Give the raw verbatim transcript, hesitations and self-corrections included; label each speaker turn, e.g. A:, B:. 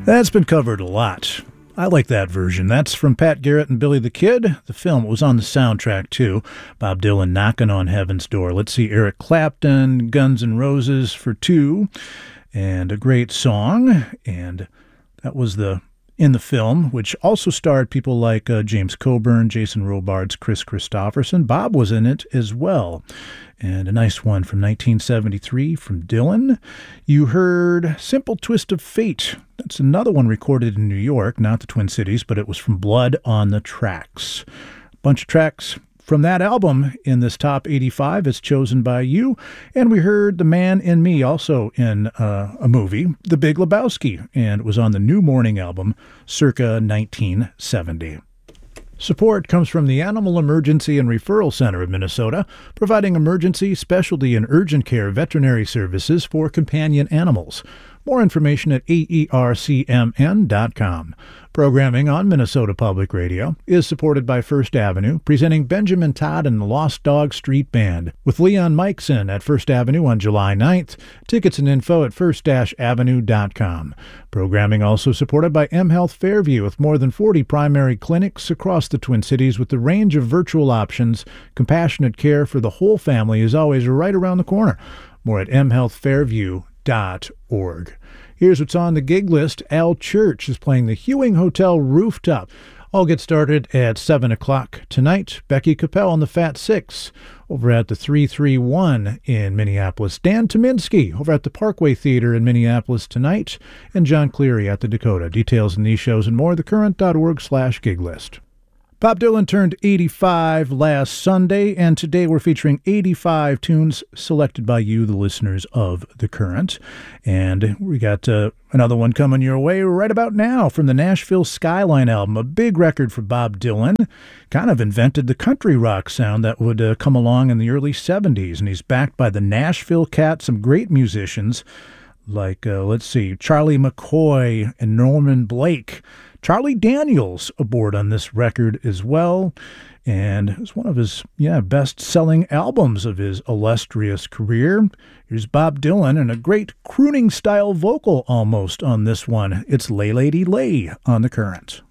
A: That's been covered a lot. I like that version. That's from Pat Garrett and Billy the Kid. The film was on the soundtrack, too. Bob Dylan, Knocking on Heaven's Door. Let's see, Eric Clapton, Guns N' Roses for two. And a great song. And that was the in the film, which also starred people like uh, James Coburn, Jason Robards, Chris Christopherson. Bob was in it as well. And a nice one from nineteen seventy-three from Dylan. You heard Simple Twist of Fate. That's another one recorded in New York, not the Twin Cities, but it was from Blood on the Tracks. A bunch of tracks from that album in this top eighty-five is chosen by you. And we heard The Man in Me, also in uh, a movie, The Big Lebowski, and it was on the New Morning album, circa nineteen seventy. Support comes from the Animal Emergency and Referral Center of Minnesota, providing emergency, specialty, and urgent care veterinary services for companion animals. More information at A E R C M N dot com. Programming on Minnesota Public Radio is supported by First Avenue, presenting Benjamin Todd and the Lost Dog Street Band, with Leon Mikeson at First Avenue on July ninth. Tickets and info at first avenue dot com. Programming also supported by mHealth Fairview, with more than forty primary clinics across the Twin Cities with the range of virtual options. Compassionate care for the whole family is always right around the corner. More at m health fairview dot org. Here's what's on the gig list. Al Church is playing the Hewing Hotel Rooftop. I'll get started at seven o'clock tonight. Becky Capel and the Fat Six over at the three three one in Minneapolis. Dan Tominski over at the Parkway Theater in Minneapolis tonight. And John Cleary at the Dakota. Details in these shows and more, the current dot org slash gig list. Bob Dylan turned eighty-five last Sunday, and today we're featuring eighty-five tunes selected by you, the listeners of The Current. And we got uh, another one coming your way right about now from the Nashville Skyline album, a big record for Bob Dylan. Kind of invented the country rock sound that would uh, come along in the early seventies, and he's backed by the Nashville Cat, some great musicians like, uh, let's see, Charlie McCoy and Norman Blake. Charlie Daniels aboard on this record as well, and it's one of his yeah best-selling albums of his illustrious career. Here's Bob Dylan and a great crooning-style vocal almost on this one. It's Lay Lady Lay on The Current.